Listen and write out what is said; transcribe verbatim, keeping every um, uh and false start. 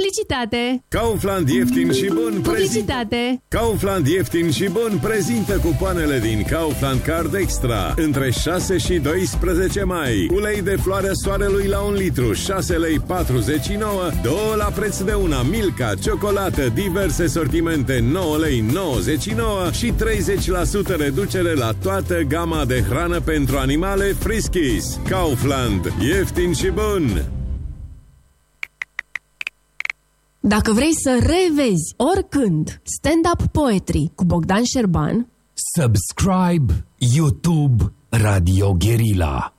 Publicitate. Kaufland ieftin și bun Publicitate. Kaufland ieftin și bun prezintă cupoanele din Kaufland Card Extra între șase și doisprezece mai. Ulei de floarea soarelui la un litru, șase lei patruzeci și nouă, două la preț de una. Milka, ciocolată, diverse sortimente, nouă lei nouăzeci și nouă și treizeci la sută reducere la toată gama de hrană pentru animale Friskies. Kaufland, ieftin și bun. Dacă vrei să revezi oricând stand-up poetry cu Bogdan Șerban, subscribe YouTube Radio Guerilla.